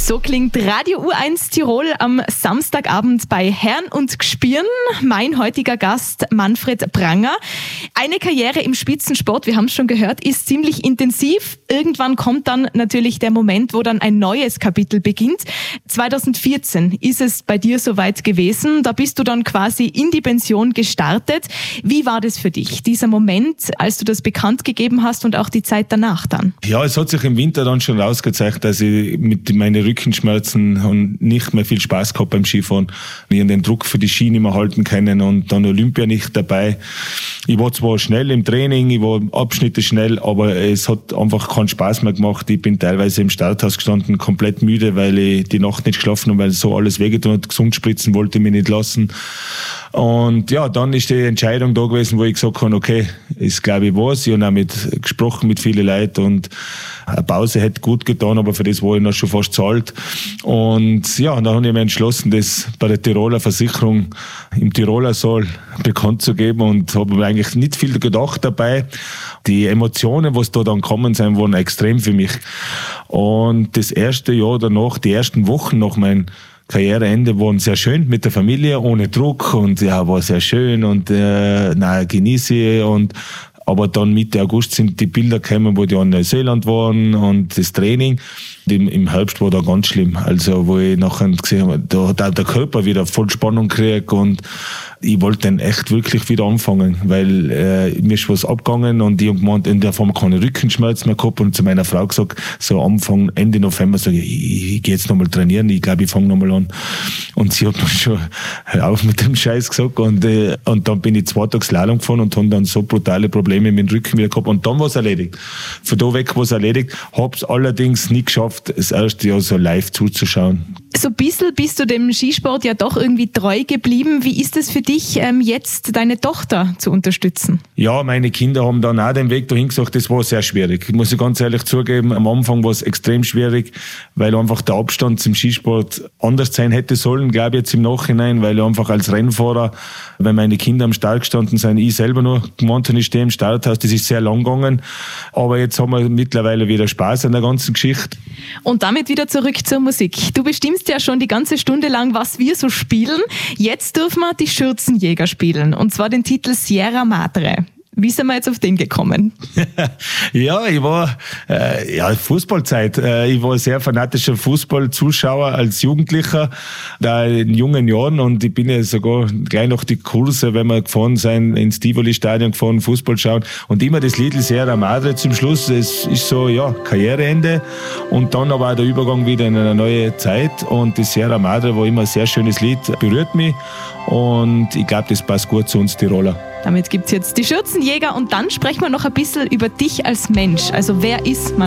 So klingt Radio U1 Tirol am Samstagabend bei Herrn und Gspirn. Mein heutiger Gast Manfred Pranger. Eine Karriere im Spitzensport, wir haben es schon gehört, ist ziemlich intensiv. Irgendwann kommt dann natürlich der Moment, wo dann ein neues Kapitel beginnt. 2014 ist es bei dir soweit gewesen. Da bist du dann quasi in die Pension gestartet. Wie war das für dich, dieser Moment, als du das bekannt gegeben hast und auch die Zeit danach dann? Ja, es hat sich im Winter dann schon rausgezeigt, dass ich mit meinen Rückenschmerzen und nicht mehr viel Spaß gehabt beim Skifahren. Ich habe den Druck für die Ski nicht mehr halten können und dann Olympia nicht dabei. Ich war zwar schnell im Training, ich war Abschnitte schnell, aber es hat einfach keinen Spaß mehr gemacht. Ich bin teilweise im Starthaus gestanden, komplett müde, weil ich die Nacht nicht geschlafen habe, weil so alles wehgetan hat. Gesund spritzen wollte ich mich nicht lassen. Und ja, dann ist die Entscheidung da gewesen, wo ich gesagt habe, okay, ist glaube ich was. Ich habe auch gesprochen mit vielen Leuten und eine Pause hätte gut getan, aber für das war ich noch schon fast zu alt. Und ja, dann habe ich mich entschlossen, das bei der Tiroler Versicherung im Tiroler Saal bekannt zu geben und habe mir eigentlich nicht viel gedacht dabei. Die Emotionen, was da dann gekommen sind, waren extrem für mich. Und das erste Jahr danach, die ersten Wochen nach meinem Karriereende waren sehr schön mit der Familie, ohne Druck und ja, war sehr schön und genieße ich aber dann Mitte August sind die Bilder gekommen, wo die an Neuseeland waren und das Training. Im Herbst war da ganz schlimm. Also, wo ich nachher gesehen habe, da hat auch der Körper wieder voll Spannung gekriegt und ich wollte dann echt wirklich wieder anfangen, weil mir ist was abgegangen und ich habe gemeint, in der Form keine Rückenschmerzen mehr gehabt und zu meiner Frau gesagt, so Anfang, Ende November, sage ich gehe jetzt nochmal trainieren, ich glaube, ich fange nochmal an. Und sie hat mir schon, hör auf mit dem Scheiß gesagt und dann bin ich 2 Tage Slalom gefahren und habe dann so brutale Probleme mit dem Rücken wieder gehabt und dann war es erledigt. Von da weg war es erledigt, habe es allerdings nie geschafft, das erste Jahr so live zuzuschauen. So ein bisschen bist du dem Skisport ja doch irgendwie treu geblieben. Wie ist es für dich, jetzt deine Tochter zu unterstützen? Ja, meine Kinder haben dann auch den Weg dahin gesagt, das war sehr schwierig. Muss ich ganz ehrlich zugeben, am Anfang war es extrem schwierig, weil einfach der Abstand zum Skisport anders sein hätte sollen, glaube ich jetzt im Nachhinein, weil ich einfach als Rennfahrer, wenn meine Kinder am Start gestanden sind, ich selber nur gemeint habe, ich stehe im Starthaus, das ist sehr lang gegangen. Aber jetzt haben wir mittlerweile wieder Spaß an der ganzen Geschichte. Und damit wieder zurück zur Musik. Du bestimmst ja schon die ganze Stunde lang, was wir so spielen. Jetzt dürfen wir die Schürzenjäger spielen. Und zwar den Titel Sierra Madre. Wie sind wir jetzt auf den gekommen? Ja, ich war, Fußballzeit. Ich war sehr fanatischer Fußballzuschauer als Jugendlicher, da in jungen Jahren und ich bin ja sogar gleich noch die Kurse, wenn wir gefahren sind, ins Tivoli-Stadion gefahren, Fußball schauen und immer das Lied Sierra Madre zum Schluss. Es ist so, ja, Karriereende und dann aber auch der Übergang wieder in eine neue Zeit und das Sierra Madre war immer ein sehr schönes Lied, berührt mich und ich glaube, das passt gut zu uns Tiroler. Damit gibt's jetzt die Schürzenjäger und dann sprechen wir noch ein bisschen über dich als Mensch. Also wer ist man?